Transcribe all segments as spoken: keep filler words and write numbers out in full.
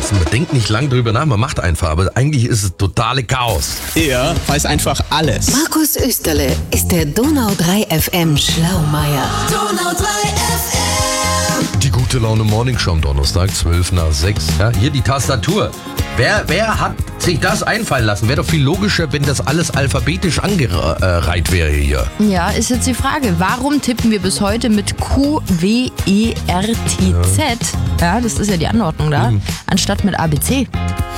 Man denkt nicht lang drüber nach, man macht einfach, aber eigentlich ist es totale Chaos. Er weiß einfach alles. Markus Österle ist der Donau drei F M Schlaumeier. Donau drei F M. Die gute Laune Morning Show am Donnerstag, zwölf nach sechs. Ja, hier die Tastatur. Wer, wer hat sich das einfallen lassen? Wäre doch viel logischer, wenn das alles alphabetisch angereiht wäre hier. Ja, ist jetzt die Frage, warum tippen wir bis heute mit Q, W, E, R, T, Z? Ja, das ist ja die Anordnung da, mhm. anstatt mit A, B, C.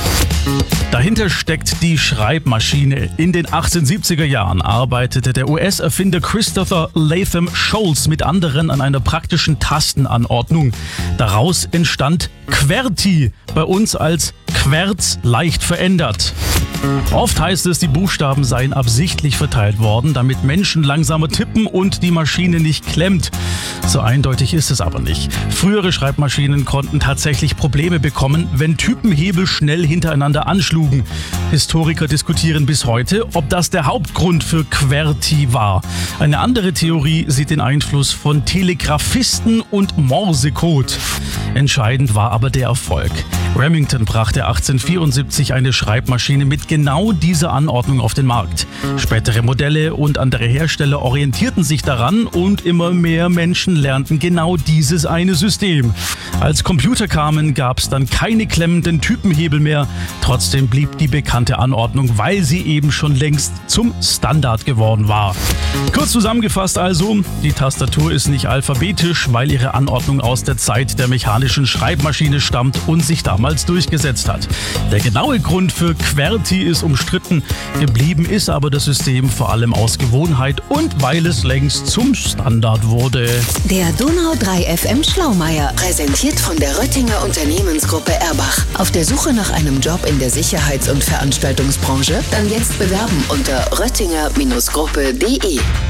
Dahinter steckt die Schreibmaschine. In den achtzehnhundertsiebziger Jahren arbeitete der U S-Erfinder Christopher Latham Scholes mit anderen an einer praktischen Tastenanordnung. Daraus entstand QWERTY, bei uns als Querz leicht verändert. Oft heißt es, die Buchstaben seien absichtlich verteilt worden, damit Menschen langsamer tippen und die Maschine nicht klemmt. So eindeutig ist es aber nicht. Frühere Schreibmaschinen konnten tatsächlich Probleme bekommen, wenn Typenhebel schnell hintereinander anschlugen. Historiker diskutieren bis heute, ob das der Hauptgrund für QWERTY war. Eine andere Theorie sieht den Einfluss von Telegrafisten und Morsecode. Entscheidend war aber der Erfolg. Remington brachte achtzehnhundertvierundsiebzig eine Schreibmaschine mit genau dieser Anordnung auf den Markt. Spätere Modelle und andere Hersteller orientierten sich daran und immer mehr Menschen lernten genau dieses eine System. Als Computer kamen, gab es dann keine klemmenden Typenhebel mehr. Trotzdem blieb die bekannte Anordnung, weil sie eben schon längst zum Standard geworden war. Kurz zusammengefasst also, die Tastatur ist nicht alphabetisch, weil ihre Anordnung aus der Zeit der mechanischen Schreibmaschine stammt und sich damals durchgesetzt hat. Der genaue Grund für QWERTY ist umstritten, geblieben ist aber das System vor allem aus Gewohnheit und weil es längst zum Standard wurde. Der Donau drei F M Schlaumeier, präsentiert von der Röttinger Unternehmensgruppe Erbach. Auf der Suche nach einem Job in der Sicherheits- und Veranstaltungsbranche? Dann jetzt bewerben unter röttinger Gruppe punkt de.